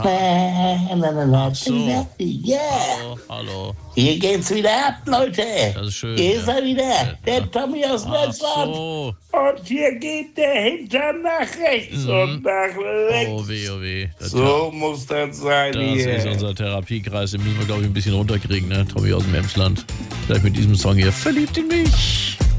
Ach so. Ja. Hallo. Hier geht's wieder ab, Leute. Das ist schön. Hier ist ja. er wieder, der Tommy aus Ach Deutschland. so. Und hier geht der Hintern nach rechts und nach links. Oh weh. So muss das sein Das hier. ist unser Therapiekreis. Den müssen wir, glaube ich, ein bisschen runterkriegen, ne? Tommy aus dem Emsland. Vielleicht mit diesem Song hier. Verliebt in mich.